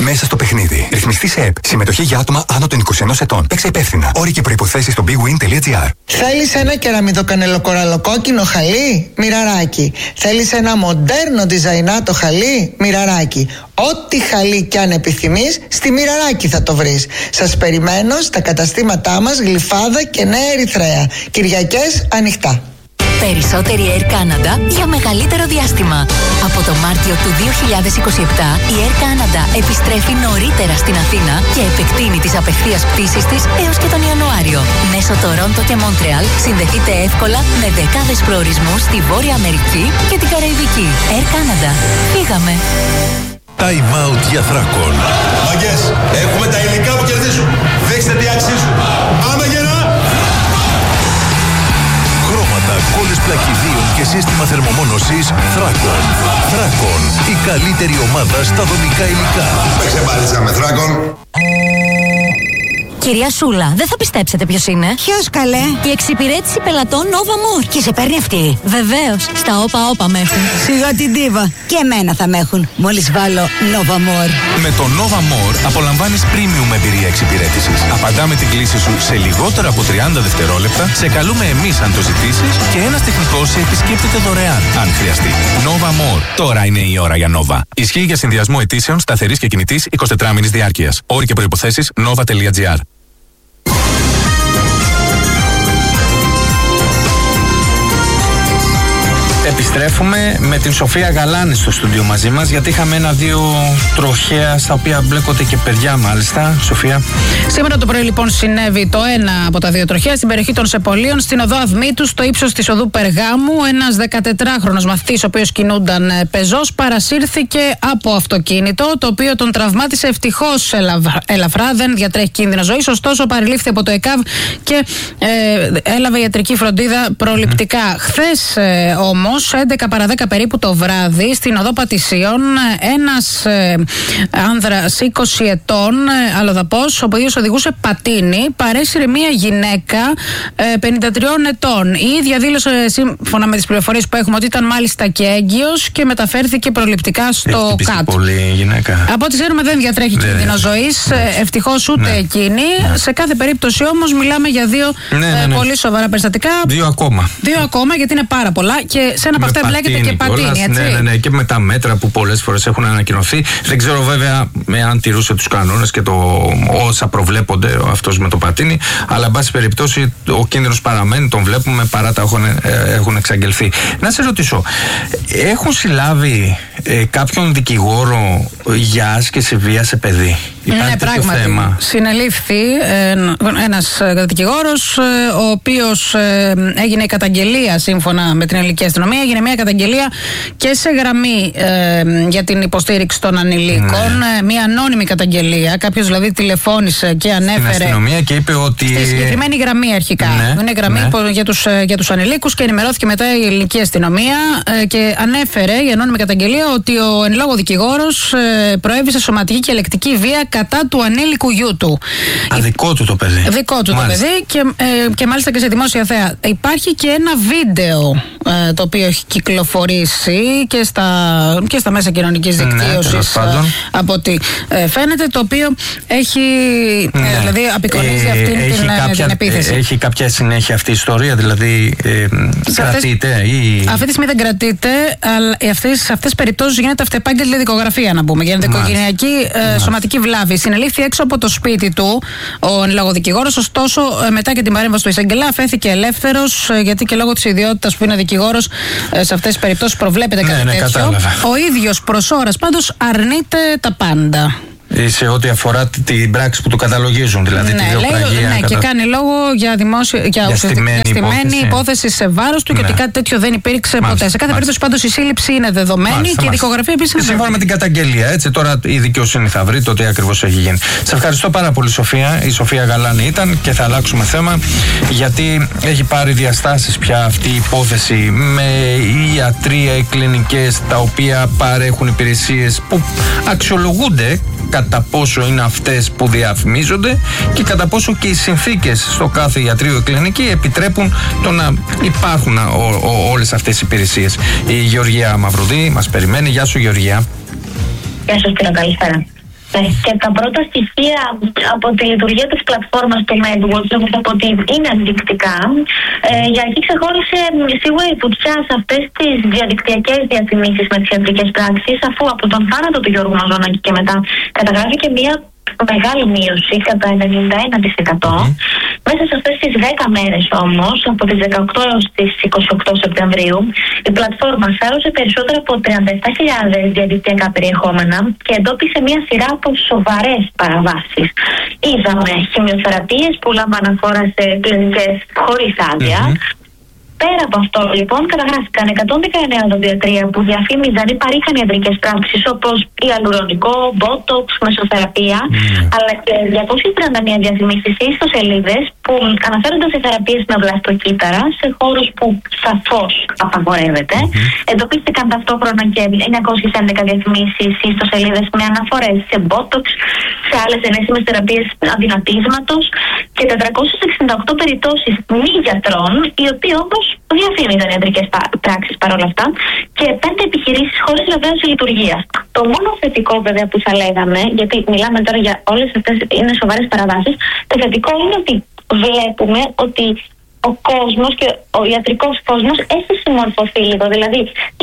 Μέσα στο παιχνίδι. Ρυθμιστή σε ΕΠ. Συμμετοχή για άτομα άνω των 21 ετών. Παίξε υπεύθυνα. Όροι και προϋποθέσεις στο bwin.gr. Θέλεις ένα κεραμιδοκανελοκοραλοκόκκινο χαλί? Μοιραράκι. Θέλεις ένα μοντέρνο διζαϊνάτο χαλί? Μοιραράκι. Ό,τι χαλί κι αν επιθυμείς, στη Μοιραράκι θα το βρεις. Σας περιμένω στα καταστήματά μας Γλυφάδα και Νέα Ερυθρέα. Κυριακές ανοιχτά. Περισσότερη Air Canada για μεγαλύτερο διάστημα. Από το Μάρτιο του 2027 η Air Canada επιστρέφει νωρίτερα στην Αθήνα και επεκτείνει τις απευθείας πτήσεις της έως και τον Ιανουάριο. Μέσω Τορόντο και Μόντρεαλ συνδεθείτε εύκολα με δεκάδες προορισμούς στη Βόρεια Αμερική και την Καραϊβική. Air Canada. Φύγαμε. Time out για Θράκον. Μαγκές, έχουμε τα υλικά που κερδίζουν. Δείξτε τι αξίζουν. Πάμε γερά! Χρώματα, κόλλες πλακιδίων και σύστημα θερμομόνωσης Θράκον. Θράκον, η καλύτερη ομάδα στα δομικά υλικά. Παίξε μπάλιτσα με Θράκον. Κυρία Σούλα, δεν θα πιστέψετε ποιος είναι. Ποιος, καλέ? Η εξυπηρέτηση πελατών Nova More. Και σε παίρνει αυτή? Βεβαίως, στα όπα με έχουν. Σιγά την τίβα. Και εμένα θα με έχουν, μόλις βάλω Nova More. Με το Nova More απολαμβάνεις premium εμπειρία εξυπηρέτησης. Απαντάμε την κλήση σου σε λιγότερα από 30 δευτερόλεπτα, σε καλούμε εμείς αν το ζητήσεις και ένας τεχνικός σε επισκέπτεται δωρεάν, αν χρειαστεί. Nova More. Τώρα είναι η ώρα για Nova. Ισχύει για συνδυασμό αιτήσεων σταθερής και κινητής 24 μήνης διάρκειας. Όροι και προϋποθέσεις nova.gr. Επιστρέφουμε με την Σοφία Γαλάνη στο στούντιο μαζί μας, γιατί είχαμε ένα-δύο τροχαία στα οποία μπλέκονται και παιδιά, μάλιστα. Σοφία. Σήμερα το πρωί λοιπόν συνέβη το ένα από τα δύο τροχαία στην περιοχή των Σεπολίων, στην οδό Αυμήτου, στο ύψος της οδού Περγάμου. Ένας 14χρονος μαθητής, ο οποίος κινούνταν πεζός, παρασύρθηκε από αυτοκίνητο, το οποίο τον τραυμάτισε ευτυχώς ελαφρά. Δεν διατρέχει κίνδυνο ζωής, ωστόσο παρελήφθη από το ΕΚΑΒ και έλαβε ιατρική φροντίδα προληπτικά. Χθες όμως, 11 παρά 10 περίπου το βράδυ, στην οδό Πατησίων, ένας άνδρας 20 ετών, αλλοδαπός, ο οποίος οδηγούσε πατίνι, παρέσυρε μία γυναίκα 53 ετών. Η ίδια δήλωσε, σύμφωνα με τις πληροφορίες που έχουμε, ότι ήταν μάλιστα και έγκυος και μεταφέρθηκε προληπτικά στο ΚΑΤ. Πολύ γυναίκα. Από ό,τι ξέρουμε δεν διατρέχει κίνδυνο ζωής, ευτυχώς ούτε εκείνη. Σε κάθε περίπτωση όμως μιλάμε για δύο πολύ σοβαρά περιστατικά. Δύο ακόμα, γιατί είναι πάρα πολλά και σε ένα από αυτά εμπλέκεται και πατίνι, έτσι. Ναι, και με τα μέτρα που πολλές φορές έχουν ανακοινωθεί. Δεν ξέρω βέβαια αν τηρούσε τους κανόνες και όσα προβλέπονται αυτός με το πατίνι, αλλά εν πάση περιπτώσει ο κίνδυνος παραμένει, τον βλέπουμε παρά τα έχουν εξαγγελθεί. Να σε ρωτήσω, έχουν συλλάβει κάποιον δικηγόρο για άσκηση βία σε παιδί? Ναι, πράγματι. Θέμα. Συνελήφθη ένας δικηγόρος, ο οποίος έγινε η καταγγελία, σύμφωνα με την ελληνική αστυνομία, έγινε μια καταγγελία και σε γραμμή για την υποστήριξη των ανηλίκων. Μια ανώνυμη καταγγελία. Κάποιος δηλαδή τηλεφώνησε και ανέφερε. Στην αστυνομία και είπε ότι. Στη συγκεκριμένη γραμμή αρχικά. Είναι γραμμή για τους ανηλίκους και ενημερώθηκε μετά η ελληνική αστυνομία και ανέφερε η ανώνυμη καταγγελία ότι ο εν λόγω δικηγόρος προέβησε σωματική και ελεκτική βία κατά του ανήλικου γιού του. Δικό του το παιδί. Δικό του το παιδί και μάλιστα και σε δημόσια θέα. Υπάρχει και ένα βίντεο το οποίο έχει κυκλοφορήσει και στα μέσα κοινωνικής δικτύωσης, από ό,τι φαίνεται, το οποίο έχει δηλαδή απεικονίζει την επίθεση. Έχει κάποια συνέχεια αυτή η ιστορία, δηλαδή κρατείται ή... Αυτή τη στιγμή δεν κρατείται, αλλά αυτές τις περιπτώσεις γίνεται αυτεπάγγελτη δικογραφία, να πούμε, για ενδοοικογενειακή σωματική βλάβη. Συνελήφθη έξω από το σπίτι του ο εν λόγω δικηγόρος, ωστόσο μετά και την παρέμβαση του εισαγγελέα αφέθηκε ελεύθερος, γιατί και λόγω της ιδιότητας που είναι δικηγόρος σε αυτές τις περιπτώσεις προβλέπεται κάτι τέτοιο. Κατάλαβα. Ο ίδιος προς ώρας πάντως αρνείται τα πάντα. Σε ό,τι αφορά την πράξη που του καταλογίζουν, δηλαδή τη βιοπραγία. Και κάνει λόγο για στημένη υπόθεση σε βάρος του και ότι κάτι τέτοιο δεν υπήρξε ποτέ. Σε κάθε περίπτωση πάντως η σύλληψη είναι δεδομένη και η δικογραφία επίσης είναι σύμφωνα με την καταγγελία. Έτσι, τώρα η δικαιοσύνη θα βρει το τι ακριβώς έχει γίνει. Σε ευχαριστώ πάρα πολύ, Σοφία. Η Σοφία Γαλάνη ήταν και θα αλλάξουμε θέμα, γιατί έχει πάρει διαστάσεις πια αυτή η υπόθεση με ιατρία, κλινικές τα οποία παρέχουν υπηρεσίες που αξιολογούνται κατά πόσο είναι αυτές που διαφημίζονται και κατά πόσο και οι συνθήκες στο κάθε ιατρείο ή κλινική επιτρέπουν το να υπάρχουν όλες αυτές οι υπηρεσίες. Η Γεωργία Μαυρουδή μας περιμένει. Γεια σου, Γεωργία. Γεια σας, κύριε, καλησπέρα. Και τα πρώτα στοιχεία από τη λειτουργία της πλατφόρμας του MedWatch από ότι είναι ενδεικτικά. Για εκεί ξεχώρισε σίγουρα η βουτιά σε αυτές τις διαδικτυακές διαφημίσεις με τις ιατρικές πράξεις, αφού από τον θάνατο του Γιώργου Μαζονάκη και μετά καταγράφηκε μια μεγάλη μείωση κατά 91%. Μέσα σε αυτές τις 10 μέρες όμως, από τις 18 έως τις 28 Σεπτεμβρίου, η πλατφόρμα σάρωσε περισσότερα από 37.000 διαδικτυακά περιεχόμενα και εντόπισε μια σειρά από σοβαρές παραβάσεις. Είδαμε χημειοθεραπείες που λάμβαναν χώρα σε κλινικές χωρίς άδεια. Πέρα από αυτό, λοιπόν, καταγράφηκαν 119 οδοντιατρία που διαφήμιζαν ή παρήχαν ιατρικές πράξεις όπως ιαλουρονικό, μπότοξ, μεσοθεραπεία, αλλά και 231 διαφημίσεις ή ιστοσελίδες που αναφέρονταν σε θεραπείες με βλαστοκύτταρα σε χώρους που σαφώς απαγορεύεται. Εντοπίστηκαν ταυτόχρονα και 911 διαφημίσεις ή ιστοσελίδες με αναφορές σε μπότοξ, σε άλλες ενέσιμες θεραπείες αδυνατίσματος και 468 περιπτώσεις μη γιατρών, οι οποίοι όμως διαφήμιζαν ιατρικές πράξεις παρόλα αυτά, και 5 επιχειρήσεις χωρίς βεβαίως λειτουργίας. Το μόνο θετικό βέβαια που θα λέγαμε, γιατί μιλάμε τώρα για όλες αυτές είναι σοβαρές παραβάσεις, το θετικό είναι ότι βλέπουμε ότι ο κόσμος και ο ιατρικός κόσμος έχει συμμορφωθεί λίγο. Δηλαδή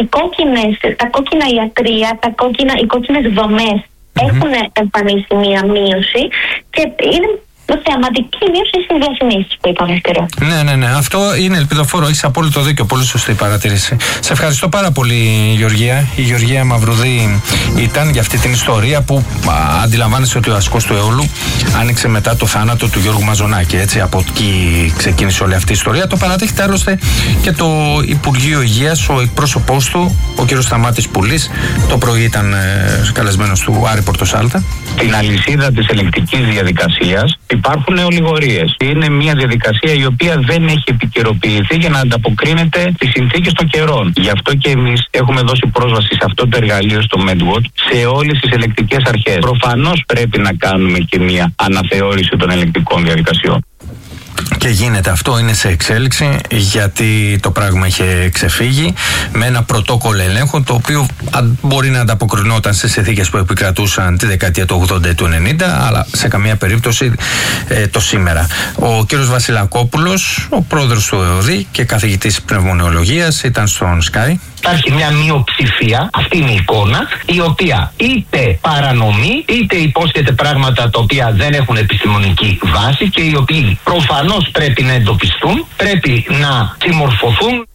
τα κόκκινα ιατρεία, οι κόκκινες δομές έχουν εμφανίσει μία μείωση και είναι θεαματική μείωση στις διαφημίσεις που είπαμε καιρό. Ναι. Αυτό είναι ελπιδοφόρο. Έχεις απόλυτο δίκιο. Πολύ σωστή παρατήρηση. Σε ευχαριστώ πάρα πολύ, Γεωργία. Η Γεωργία Μαυρουδή ήταν για αυτή την ιστορία που αντιλαμβάνεσαι ότι ο ασκός του αιώλου άνοιξε μετά το θάνατο του Γιώργου Μαζονάκη. Έτσι, από εκεί ξεκίνησε όλη αυτή η ιστορία. Το παραδέχεται άλλωστε και το Υπουργείο Υγείας, ο εκπρόσωπός του, ο κ. Σταμάτης Πουλής. Το πρωί ήταν καλεσμένος του Άρη Πορτοσάλτα. Στην αλυσίδα της ελεγκτικής διαδικασίας υπάρχουν ολιγορίες. Είναι μια διαδικασία η οποία δεν έχει επικαιροποιηθεί για να ανταποκρίνεται στις συνθήκες των καιρών. Γι' αυτό και εμείς έχουμε δώσει πρόσβαση σε αυτό το εργαλείο στο MedWatch σε όλες τις ελεγκτικές αρχές. Προφανώς πρέπει να κάνουμε και μια αναθεώρηση των ελεγκτικών διαδικασιών. Και γίνεται αυτό, είναι σε εξέλιξη, γιατί το πράγμα είχε ξεφύγει με ένα πρωτόκολλο ελέγχου το οποίο μπορεί να ανταποκρινόταν σε συνθήκες που επικρατούσαν τη δεκαετία του 80 ή του 90, αλλά σε καμία περίπτωση το σήμερα. Ο κύριος Βασιλακόπουλος, ο πρόεδρος του ΕΟΔΗ και καθηγητής πνευμονεολογίας, ήταν στον Sky. Υπάρχει μια μειοψηφία, αυτή είναι η εικόνα, η οποία είτε παρανομεί, είτε υπόσχεται πράγματα τα οποία δεν έχουν επιστημονική βάση και οι οποίοι προφανώς πρέπει να εντοπιστούν, πρέπει να συμμορφωθούν.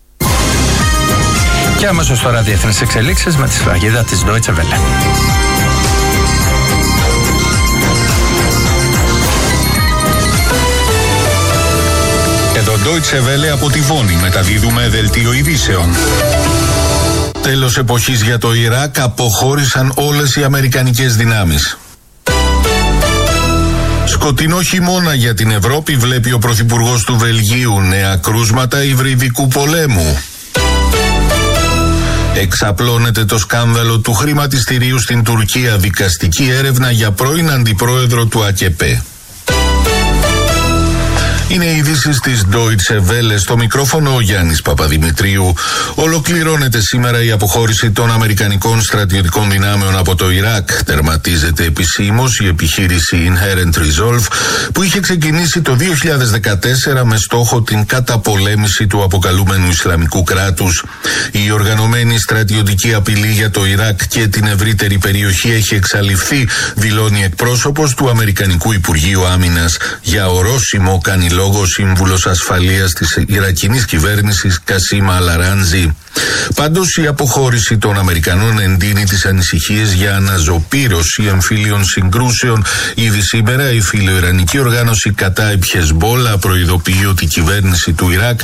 Και αμέσως τώρα διεθνείς εξελίξεις με τη σφραγίδα της Deutsche Welle. Εδώ Deutsche Welle από τη Βόνη, μεταδίδουμε δελτίο ειδήσεων. Τέλος εποχής για το Ιράκ, αποχώρησαν όλες οι αμερικανικές δυνάμεις. Σκοτεινό χειμώνα για την Ευρώπη, βλέπει ο Πρωθυπουργός του Βελγίου. Νέα κρούσματα υβριδικού πολέμου. Εξαπλώνεται το σκάνδαλο του χρηματιστηρίου στην Τουρκία, δικαστική έρευνα για πρώην αντιπρόεδρο του ΑΚΕΠΕ. Είναι οι ειδήσεις της Deutsche Welle, στο μικρόφωνο ο Γιάννης Παπαδημητρίου. Ολοκληρώνεται σήμερα η αποχώρηση των αμερικανικών στρατιωτικών δυνάμεων από το Ιράκ. Τερματίζεται επισήμως η επιχείρηση Inherent Resolve που είχε ξεκινήσει το 2014 με στόχο την καταπολέμηση του αποκαλούμενου Ισλαμικού κράτους. Η οργανωμένη στρατιωτική απειλή για το Ιράκ και την ευρύτερη περιοχή έχει εξαλειφθεί, δηλώνει εκπρόσωπος του Αμερικανικού Υπουργείου Άμυνας. Για ορόσημο κάνει λόγο σύμβουλος ασφαλείας της Ιρακινής κυβέρνησης Κασίμα Αλαράντζη. Πάντως η αποχώρηση των Αμερικανών εντείνει τις ανησυχίες για αναζωπήρωση εμφύλιων συγκρούσεων. Ήδη σήμερα η φιλοϊρανική οργάνωση Κατάιμπ Χεσμπόλα προειδοποιεί ότι η κυβέρνηση του Ιράκ